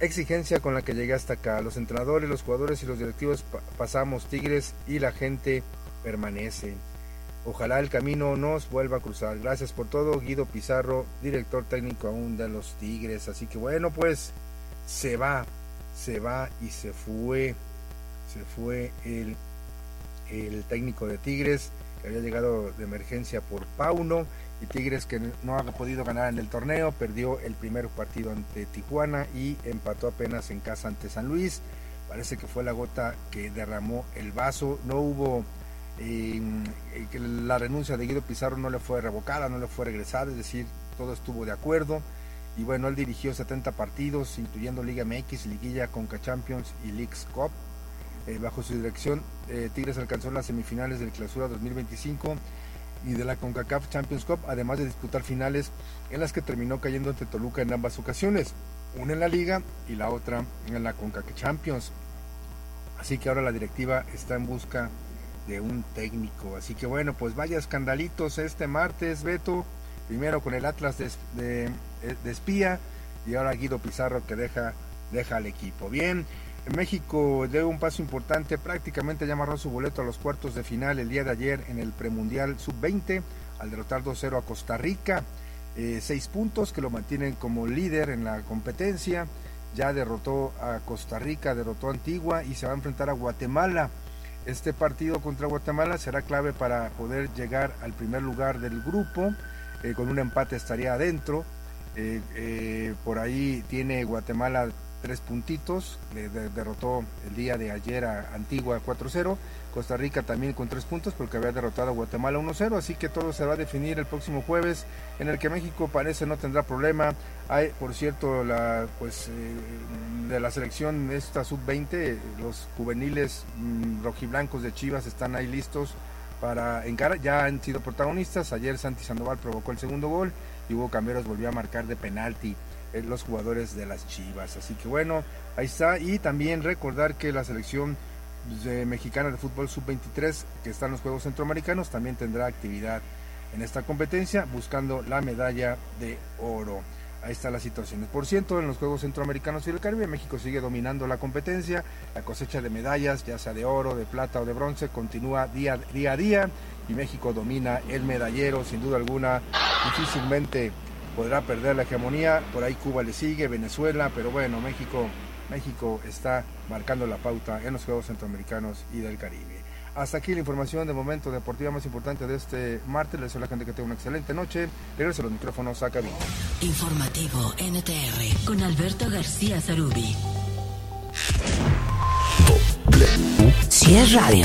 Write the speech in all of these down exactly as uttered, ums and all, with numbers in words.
exigencia con la que llegué hasta acá. Los entrenadores, los jugadores y los directivos pa- pasamos Tigres y la gente permanece. Ojalá el camino nos vuelva a cruzar. Gracias por todo, Guido Pizarro, director técnico aún de los Tigres. Así que bueno, pues se va, se va y se fue, se fue el, el técnico de Tigres, que había llegado de emergencia por Pauno, y Tigres que no ha podido ganar en el torneo, perdió el primer partido ante Tijuana y empató apenas en casa ante San Luis. Parece que fue la gota que derramó el vaso. No hubo eh, que la renuncia de Guido Pizarro no le fue revocada, no le fue regresada, es decir, todo estuvo de acuerdo. Y bueno, él dirigió setenta partidos, incluyendo Liga M X, Liguilla, Conca Champions y Leagues Cup. Eh, bajo su dirección, eh, Tigres alcanzó las semifinales del Clausura dos mil veinticinco y de la CONCACAF Champions Cup, además de disputar finales en las que terminó cayendo ante Toluca en ambas ocasiones, una en la Liga y la otra en la CONCACAF Champions. Así que ahora la directiva está en busca de un técnico. Así que bueno, pues vaya escandalitos este martes, Beto, primero con el Atlas de, de, de espía, y ahora Guido Pizarro que deja, deja al equipo. Bien, México dio un paso importante, prácticamente ya amarró su boleto a los cuartos de final el día de ayer en el premundial sub veinte, al derrotar dos cero a Costa Rica, eh, seis puntos que lo mantienen como líder en la competencia. Ya derrotó a Costa Rica, derrotó a Antigua y se va a enfrentar a Guatemala. Este partido contra Guatemala será clave para poder llegar al primer lugar del grupo, eh, con un empate estaría adentro. Eh, eh, por ahí tiene Guatemala tres puntitos, de, de, derrotó el día de ayer a Antigua cuatro cero, Costa Rica también con tres puntos porque había derrotado a Guatemala uno cero, así que todo se va a definir el próximo jueves, en el que México parece no tendrá problema. Hay, por cierto, la pues eh, de la selección esta sub veinte, los juveniles mmm, rojiblancos de Chivas están ahí listos para encarar, ya han sido protagonistas. Ayer Santi Sandoval provocó el segundo gol y Hugo Camberos volvió a marcar de penalti los jugadores de las Chivas, así que bueno, ahí está. Y también recordar que la selección de mexicana de fútbol sub veintitrés, que está en los Juegos Centroamericanos, también tendrá actividad en esta competencia buscando la medalla de oro. Ahí está la situación. Por cierto, en los Juegos Centroamericanos y del Caribe, México sigue dominando la competencia. La cosecha de medallas, ya sea de oro, de plata o de bronce, continúa día, día a día, y México domina el medallero, sin duda alguna. Difícilmente podrá perder la hegemonía. Por ahí Cuba le sigue, Venezuela, pero bueno, México, México está marcando la pauta en los Juegos Centroamericanos y del Caribe. Hasta aquí la información de momento deportiva más importante de este martes. Les deseo a la gente que tenga una excelente noche. Regreso a los micrófonos a cabina. Informativo N T R con Alberto García Zarubi. Si es radio,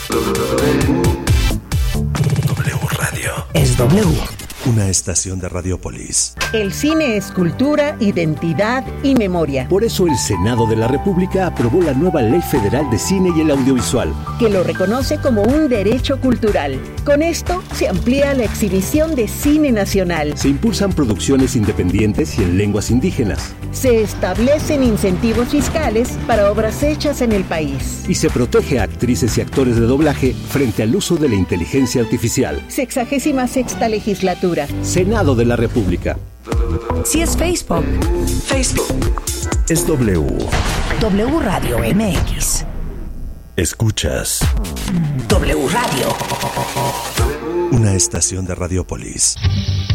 W Radio. Es W. Una estación de Radiopolis. El cine es cultura, identidad y memoria. Por eso el Senado de la República aprobó la nueva Ley Federal de Cine y el Audiovisual, que lo reconoce como un derecho cultural. Con esto se amplía la exhibición de cine nacional. Se impulsan producciones independientes y en lenguas indígenas. Se establecen incentivos fiscales para obras hechas en el país. Y se protege a actrices y actores de doblaje frente al uso de la inteligencia artificial. Sexagésima sexta legislatura. Senado de la República. Si es Facebook, Facebook. Es W. W Radio M X. Escuchas W Radio. Una estación de Radiopolis.